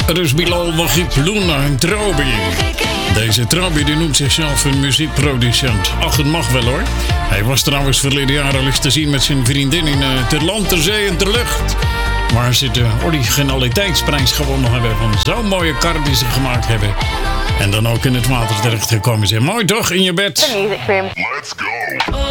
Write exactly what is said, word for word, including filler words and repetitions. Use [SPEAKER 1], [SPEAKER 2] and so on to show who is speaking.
[SPEAKER 1] Het is Bilal Wahid Luna en Trabi. Deze Trabi die noemt zichzelf een muziekproducent. Ach, het mag wel hoor. Hij was trouwens verleden jaar al eens te zien met zijn vriendin in uh, ter land, ter zee en ter lucht. Waar ze de originaliteitsprijs gewonnen hebben van zo'n mooie kar die ze gemaakt hebben. En dan ook in het water terecht gekomen zijn. Mooi toch, in je bed?
[SPEAKER 2] The music room. Let's go.